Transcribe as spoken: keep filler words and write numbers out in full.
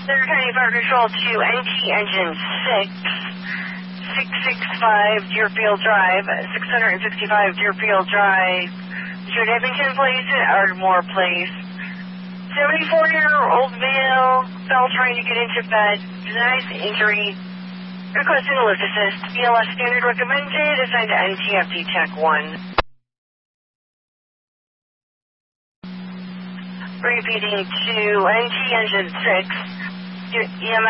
Center County Fire Control to N T Engine six, six sixty-five Deerfield Drive, six sixty-five Deerfield Drive. Should Eppington Place and Ardmore Place. seventy-four-year-old male fell trying to get into bed, denies injury, requesting a lift assist. B L S standard recommended, assigned to N T F D Tech one. Repeating to N T Engine six, E M S